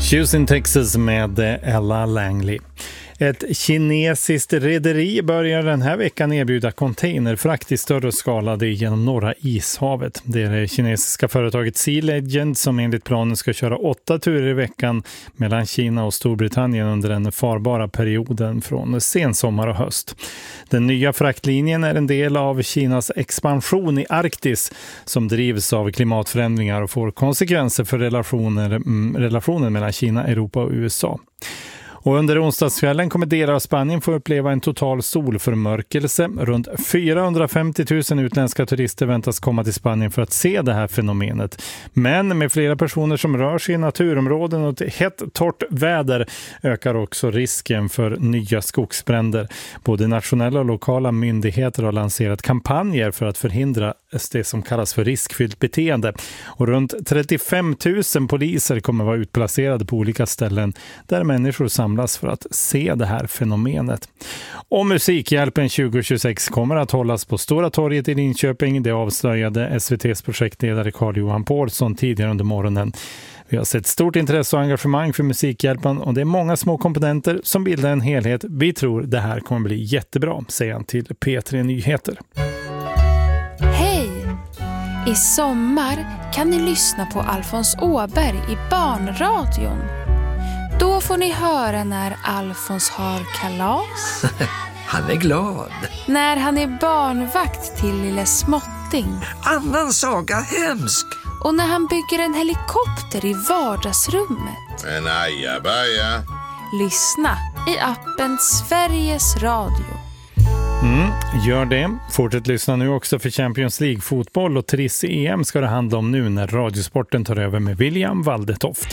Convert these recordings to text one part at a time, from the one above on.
Houston, Texas med Ella Langley. Ett kinesiskt rederi börjar den här veckan erbjuda containerfrakt i större skala genom norra ishavet. Det är det kinesiska företaget Sea Legend som enligt planen ska köra 8 turer i veckan mellan Kina och Storbritannien under den farbara perioden från sensommar och höst. Den nya fraktlinjen är en del av Kinas expansion i Arktis som drivs av klimatförändringar och får konsekvenser för relationen mellan Kina, Europa och USA. Och under onsdagskvällen kommer delar av Spanien få uppleva en total solförmörkelse. Runt 450 000 utländska turister väntas komma till Spanien för att se det här fenomenet. Men med flera personer som rör sig i naturområden och ett hett, torrt väder ökar också risken för nya skogsbränder. Både nationella och lokala myndigheter har lanserat kampanjer för att förhindra det som kallas för riskfyllt beteende. Och runt 35 000 poliser kommer vara utplacerade på olika ställen där människor samlas för att se det här fenomenet. Och Musikhjälpen 2026 kommer att hållas på Stora torget i Linköping. Det avslöjade SVT:s projektledare Carl-Johan Paulsson tidigare under morgonen. Vi har sett stort intresse och engagemang för Musikhjälpen och det är många små komponenter som bildar en helhet. Vi tror det här kommer bli jättebra, säger han till P3 Nyheter. Hej! I sommar kan ni lyssna på Alfons Åberg i Barnradion. Då får ni höra när Alfons har kalas. Han är glad. När han är barnvakt till lille Småtting. Annan saga hemsk. Och när han bygger en helikopter i vardagsrummet. En ajabaja. Lyssna i appen Sveriges Radio. Gör det. Fortsätt lyssna nu också för Champions League-fotboll och Triss-EM ska det handla om nu när Radiosporten tar över med William Waldetoft.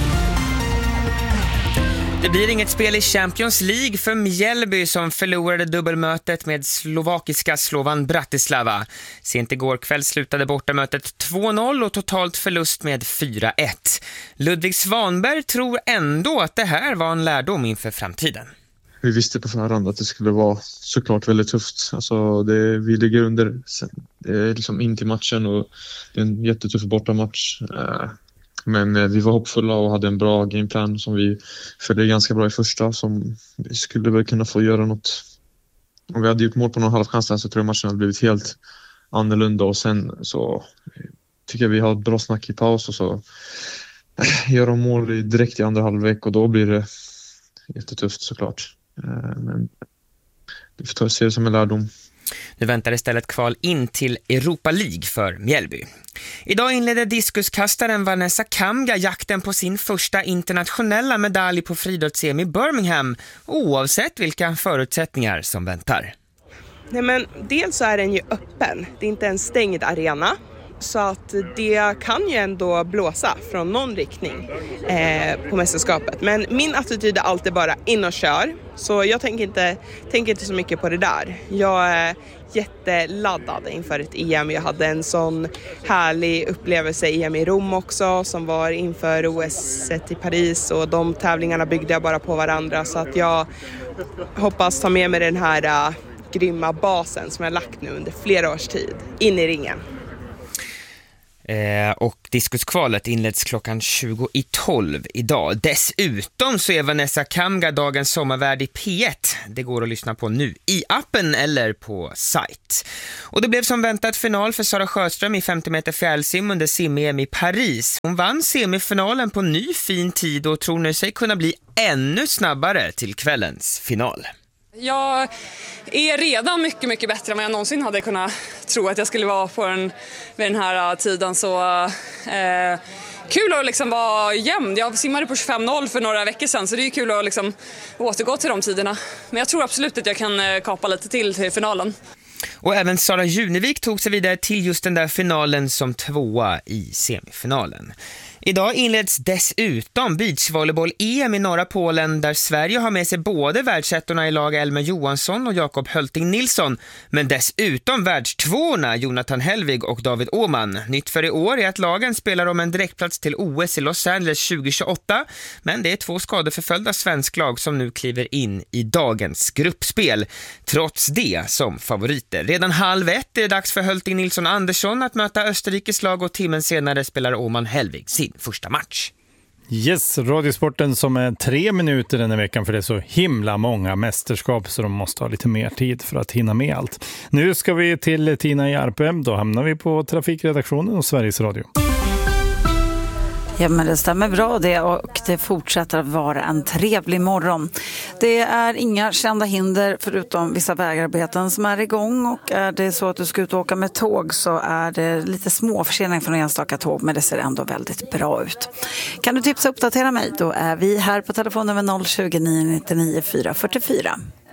Det blir inget spel i Champions League för Mjällby som förlorade dubbelmötet med slovakiska Slovan Bratislava. Sent igår kväll slutade bortamötet 2-0 och totalt förlust med 4-1. Ludvig Svanberg tror ändå att det här var en lärdom inför framtiden. Vi visste på förhand att det skulle vara såklart väldigt tufft. Alltså vi ligger under liksom in till matchen och det är en jättetuff bortamatch. Men vi var hoppfulla och hade en bra gameplan som vi följde ganska bra i första som vi skulle väl kunna få göra något. Om vi hade gjort mål på någon halvchans så tror jag matchen hade blivit helt annorlunda och sen så tycker jag vi har ett bra snack i paus och så gör de mål direkt i andra halvlek och då blir det jättetufft såklart. Men vi får se det som en lärdom. Nu väntar istället kval in till Europa League för Mjällby. Idag inledde diskuskastaren Vanessa Kamga jakten på sin första internationella medalj på friidrotts-EM i Birmingham, oavsett vilka förutsättningar som väntar. Nej, men dels så är den ju öppen. Det är inte en stängd arena. Så att det kan ju ändå blåsa från någon riktning på mästerskapet. Men min attityd är alltid bara in och kör. Så jag tänker inte så mycket på det där. Jag är jätteladdad inför ett EM. Jag hade en sån härlig upplevelse i EM i Rom också som var inför OS i Paris. Och de tävlingarna byggde jag bara på varandra. Så att jag hoppas ta med mig den här grymma basen som jag lagt nu under flera års tid in i ringen. Och diskuskvalet inleds klockan 20:12 idag. Dessutom så är Vanessa Kamga dagens sommarvärd i P1. Det går att lyssna på nu i appen eller på sajt. Och det blev som väntat final för Sara Sjöström i 50 meter fjällsim under sim-EM i Paris. Hon vann semifinalen på ny fin tid och tror nu sig kunna bli ännu snabbare till kvällens final. Jag är redan mycket, mycket bättre än vad jag någonsin hade kunnat tro att jag skulle vara vid den här tiden. Så kul att liksom vara jämn. Jag simmade på 25.0 för några veckor sedan så det är kul att liksom återgå till de tiderna. Men jag tror absolut att jag kan kapa lite till finalen. Och även Sara Junevik tog sig vidare till just den där finalen som tvåa i semifinalen. Idag inleds dessutom beachvolleyboll-EM i norra Polen där Sverige har med sig både världsettorna i lag Elmer Johansson och Jakob Hölting Nilsson, men dessutom världstvåorna Jonathan Helvig och David Åman. Nytt för i år är att lagen spelar om en direktplats till OS i Los Angeles 2028, men det är 2 skadeförföljda svensklag som nu kliver in i dagens gruppspel. Trots det som favoriter. Redan 12:30 är det dags för Hölting Nilsson Andersson att möta Österrikes lag och timmen senare spelar Åman Helvig sin första match. Yes, Radiosporten som är 3 minuter den här veckan, för det är så himla många mästerskap så de måste ha lite mer tid för att hinna med allt. Nu ska vi till Tina Järpe, då hamnar vi på trafikredaktionen och Sveriges Radio. Ja, men det stämmer bra det, och det fortsätter att vara en trevlig morgon. Det är inga kända hinder förutom vissa vägarbeten som är igång, och är det så att du ska ut och åka med tåg så är det lite små förseningar från enstaka tåg, men det ser ändå väldigt bra ut. Kan du tipsa och uppdatera mig, då är vi här på telefonnummer 020 999 444.